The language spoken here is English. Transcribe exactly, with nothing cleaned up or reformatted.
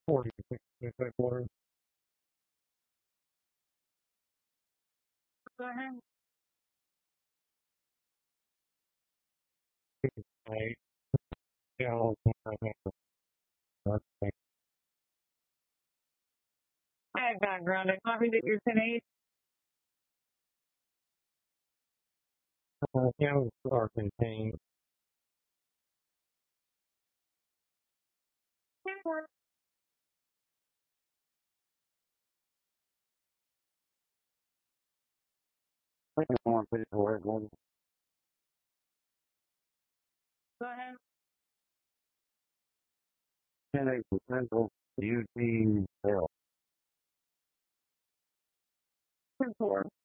forty-six water. Go ahead. Right. Yeah, okay. Hi, background. I copy that you're today. Uh, yeah, are contained. I think I want to put it to where it goes. Go ahead. ten acre central U T L. Four.